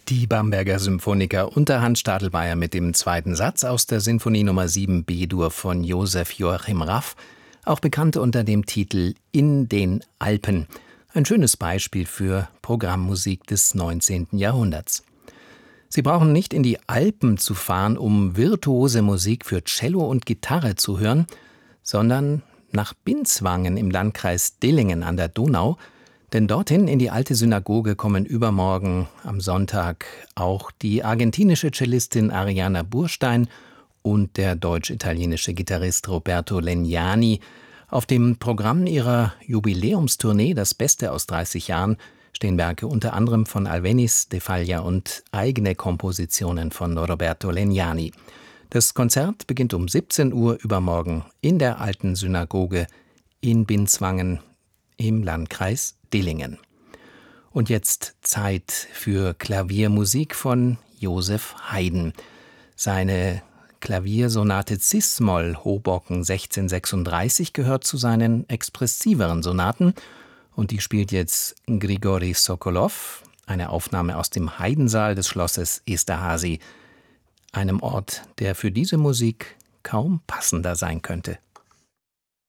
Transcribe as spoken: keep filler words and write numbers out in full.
Die Bamberger Symphoniker unter Hans Stadelmeier mit dem zweiten Satz aus der Sinfonie Nummer sieben B-Dur von Josef Joachim Raff, auch bekannt unter dem Titel In den Alpen. Ein schönes Beispiel für Programmmusik des neunzehnten Jahrhunderts. Sie brauchen nicht in die Alpen zu fahren, um virtuose Musik für Cello und Gitarre zu hören, sondern nach Binswangen im Landkreis Dillingen an der Donau, denn dorthin in die alte Synagoge kommen übermorgen am Sonntag auch die argentinische Cellistin Ariana Burstein und der deutsch-italienische Gitarrist Roberto Legnani. Auf dem Programm ihrer Jubiläumstournee Das Beste aus dreißig Jahren stehen Werke unter anderem von Albéniz, de Falla und eigene Kompositionen von Roberto Legnani. Das Konzert beginnt um siebzehn Uhr übermorgen in der alten Synagoge in Binswangen im Landkreis Dillingen. Und jetzt Zeit für Klaviermusik von Joseph Haydn. Seine Klaviersonate Cis-Moll Hoboken sechzehnhundertsechsunddreißig gehört zu seinen expressiveren Sonaten und die spielt jetzt Grigori Sokolow, eine Aufnahme aus dem Haydn-Saal des Schlosses Esterházy, einem Ort, der für diese Musik kaum passender sein könnte.